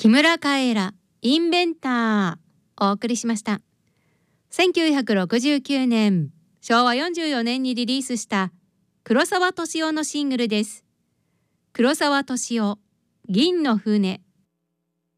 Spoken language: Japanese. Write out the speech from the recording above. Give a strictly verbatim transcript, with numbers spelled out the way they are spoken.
木村カエラインベンターお送りしました。せんきゅうひゃくろくじゅうきゅうねんしょうわよんじゅうよねんにリリースした黒沢敏夫のシングルです。黒沢敏夫銀の船。